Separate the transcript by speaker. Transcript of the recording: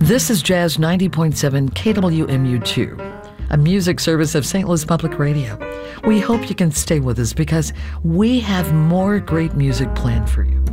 Speaker 1: This is Jazz 90.7 KWMU2, a music service of St. Louis Public Radio. We hope you can stay with us because we have more great music planned for you.